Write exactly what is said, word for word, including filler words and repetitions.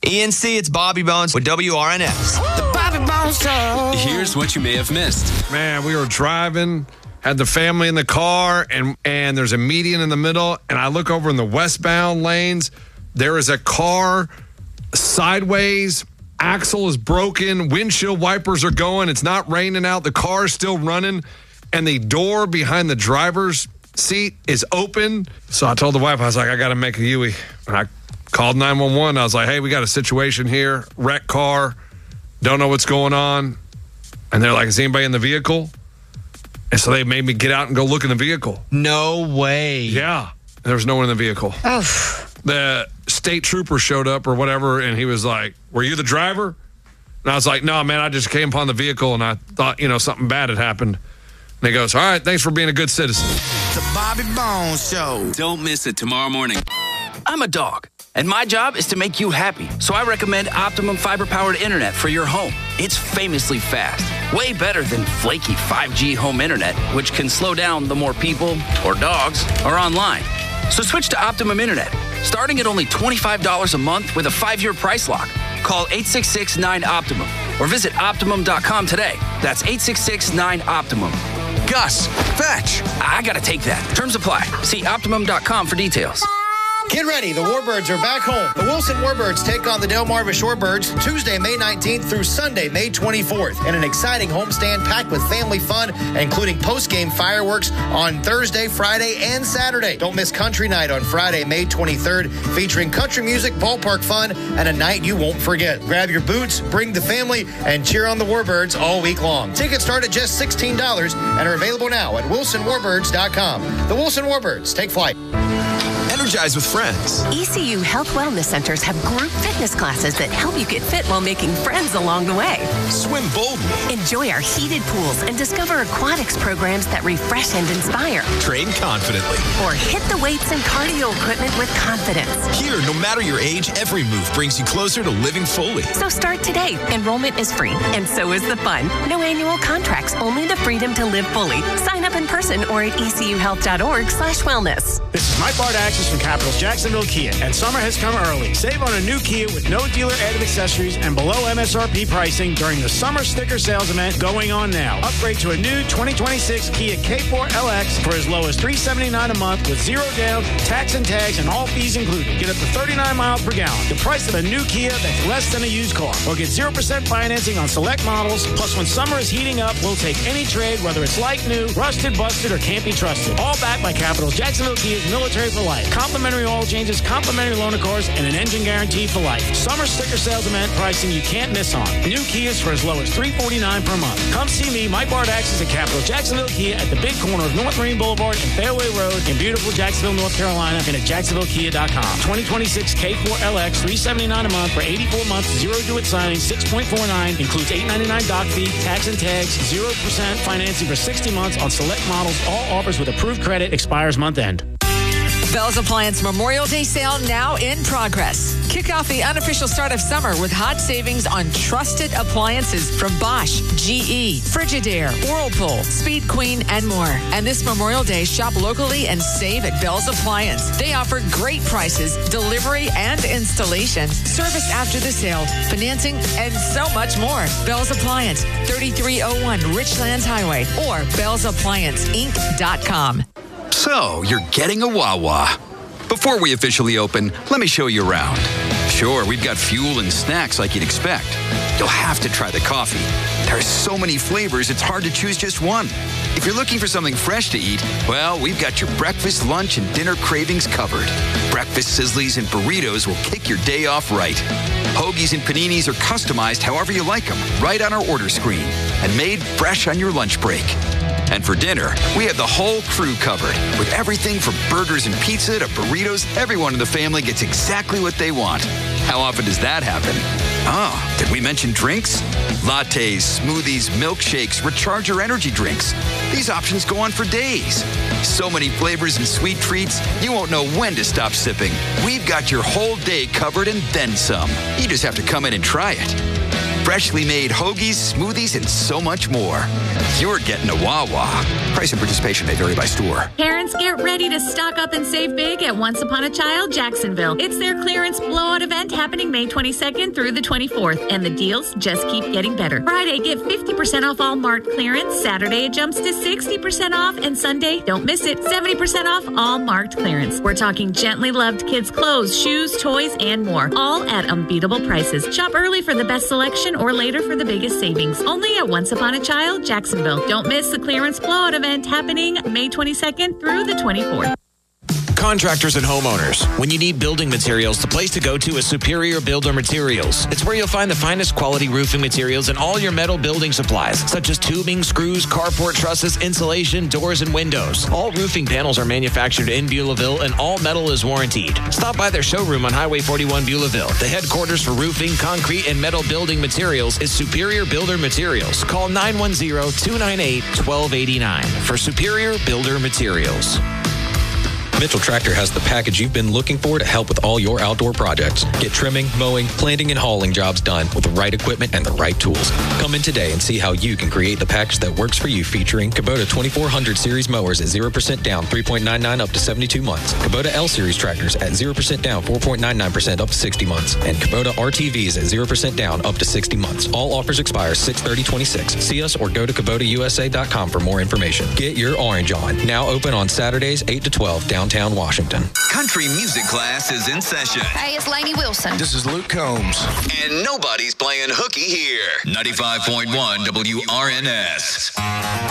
E N C, it's Bobby Bones with W R N X. The Bobby Bones Show. Here's what you may have missed. Man, we were driving, had the family in the car, and, and there's a median in the middle, and I look over in the westbound lanes. There is a car sideways. Axle is broken. Windshield wipers are going. It's not raining out. The car is still running, and the door behind the driver's seat is open. So I told the wife, I was like, I got to make a U-ey. And I called nine one one. I was like, hey, we got a situation here. Wrecked car. Don't know what's going on. And they're like, is anybody in the vehicle? And so they made me get out and go look in the vehicle. No way. Yeah. There was no one in the vehicle. Oh. The state trooper showed up or whatever, and he was like, were you the driver? And I was like, no, man, I just came upon the vehicle, and I thought, you know, something bad had happened. And he goes, all right, thanks for being a good citizen. The Bobby Bones Show. Don't miss it tomorrow morning. I'm a dog, and my job is to make you happy. So I recommend Optimum fiber-powered internet for your home. It's famously fast, way better than flaky five G home internet, which can slow down the more people or dogs are online. So switch to Optimum Internet, starting at only twenty-five dollars a month with a five-year price lock. Call eight six six nine Optimum or visit Optimum dot com today. That's eight six six nine Optimum. Gus, fetch. I gotta take that. Terms apply. See Optimum dot com for details. Get ready, the Warbirds are back home. The Wilson Warbirds take on the Delmarva Shorebirds Tuesday, May nineteenth through Sunday, May twenty-fourth, in an exciting homestand packed with family fun, including post-game fireworks on Thursday, Friday, and Saturday. Don't miss Country Night on Friday, May twenty-third, featuring country music, ballpark fun, and a night you won't forget. Grab your boots, bring the family, and cheer on the Warbirds all week long. Tickets start at just sixteen dollars and are available now at wilson warbirds dot com. The Wilson Warbirds, take flight. Energize with friends. E C U Health Wellness Centers have group fitness classes that help you get fit while making friends along the way. Swim boldly. Enjoy our heated pools and discover aquatics programs that refresh and inspire. Train confidently. Or hit the weights and cardio equipment with confidence. Here, no matter your age, every move brings you closer to living fully. So start today. Enrollment is free, and so is the fun. No annual contracts, only the freedom to live fully. Sign up in person or at e c u health dot org slash wellness. This is Mike Bardaxis from Capitals Jacksonville Kia, and summer has come early. Save on a new Kia with no dealer added accessories and below M S R P pricing during the summer sticker sales event going on now. Upgrade to a new twenty twenty-six Kia K four L X for as low as three hundred seventy-nine dollars a month with zero down, tax and tags, and all fees included. Get up to thirty-nine miles per gallon. The price of a new Kia that's less than a used car. Or get zero percent financing on select models. Plus, when summer is heating up, we'll take any trade, whether it's like new, rusted, busted, or can't be trusted. All backed by Capitals Jacksonville Kia's Military for Life. Complimentary oil changes, complimentary loaner cars, and an engine guarantee for life. Summer sticker sales event pricing you can't miss on. New Kias for as low as three hundred forty-nine dollars per month. Come see me, Mike Bardaxis at Capitol Jacksonville Kia at the big corner of North Marine Boulevard and Fairway Road in beautiful Jacksonville, North Carolina, and at jacksonville kia dot com. twenty twenty-six K four L X, three hundred seventy-nine dollars a month for eighty-four months, zero due at signing, six point four nine, includes eight hundred ninety-nine dollars dock fee, tax and tags, zero percent financing for sixty months on select models. All offers with approved credit, expires month end. Bell's Appliance Memorial Day sale now in progress. Kick off the unofficial start of summer with hot savings on trusted appliances from Bosch, G E, Frigidaire, Whirlpool, Speed Queen, and more. And this Memorial Day, shop locally and save at Bell's Appliance. They offer great prices, delivery and installation, service after the sale, financing, and so much more. Bell's Appliance, thirty-three oh one Richlands Highway, or bells appliance inc dot com. So, you're getting a Wawa. Before we officially open, let me show you around. Sure, we've got fuel and snacks like you'd expect. You'll have to try the coffee. There are so many flavors, it's hard to choose just one. If you're looking for something fresh to eat, well, we've got your breakfast, lunch, and dinner cravings covered. Breakfast sizzlies and burritos will kick your day off right. Hoagies and paninis are customized however you like them, right on our order screen, and made fresh on your lunch break. And for dinner, we have the whole crew covered. With everything from burgers and pizza to burritos, everyone in the family gets exactly what they want. How often does that happen? Oh, did we mention drinks? Lattes, smoothies, milkshakes, recharger energy drinks. These options go on for days. So many flavors and sweet treats, you won't know when to stop sipping. We've got your whole day covered and then some. You just have to come in and try it. freshly made hoagies, smoothies, and so much more. You're getting a Wawa. Price and participation may vary by store. Parents, get ready to stock up and save big at Once Upon a Child Jacksonville. It's their clearance blowout event happening May twenty-second through the twenty-fourth, and the deals just keep getting better. Friday, get fifty percent off all marked clearance. Saturday, it jumps to sixty percent off, and Sunday, don't miss it, seventy percent off all marked clearance. We're talking gently loved kids' clothes, shoes, toys, and more, all at unbeatable prices. Shop early for the best selection or later for the biggest savings. Only at Once Upon a Child Jacksonville. Don't miss the clearance blowout event happening May twenty-second through the twenty-fourth. Contractors and homeowners, when you need building materials, the place to go to is Superior Builder Materials. It's where you'll find the finest quality roofing materials and all your metal building supplies, such as tubing, screws, carport trusses, insulation, doors, and windows. All roofing panels are manufactured in Beulahville, and all metal is warrantied. Stop by their showroom on Highway forty-one Beulahville. The headquarters for roofing, concrete, and metal building materials is Superior Builder Materials. Call nine one zero, two nine eight, one two eight nine for Superior Builder Materials. Mitchell Tractor has the package you've been looking for to help with all your outdoor projects. Get trimming, mowing, planting, and hauling jobs done with the right equipment and the right tools. Come in today and see how you can create the package that works for you, featuring Kubota twenty-four hundred series mowers at zero percent down, three point nine nine up to seventy-two months. Kubota L series tractors at zero percent down, four point nine nine percent up to sixty months. And Kubota R T Vs at zero percent down up to sixty months. All offers expire six thirty twenty-six. See us or go to Kubota U S A dot com for more information. Get your orange on. Now open on Saturdays eight to twelve downtown Washington. Country music class is in session. Hey, it's Lainey Wilson. This is Luke Combs. And nobody's playing hooky here. ninety-five point one W R N S.